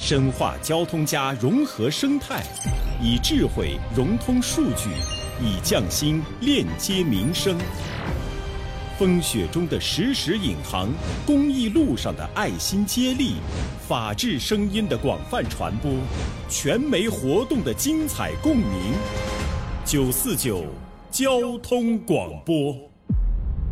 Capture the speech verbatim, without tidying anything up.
深化交通加融合生态，以智慧融通数据，以匠心链接民生。风雪中的时时引航，公益路上的爱心接力，法治声音的广泛传播，全媒活动的精彩共鸣。九四九交通广播。